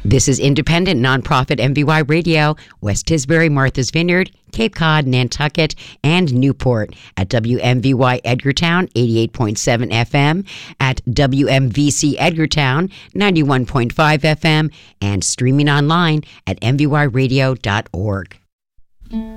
This is independent nonprofit MVY Radio, West Tisbury, Martha's Vineyard, Cape Cod, Nantucket, and Newport at WMVY Edgartown 88.7 FM, at WMVC Edgartown 91.5 FM, and streaming online at mvyradio.org.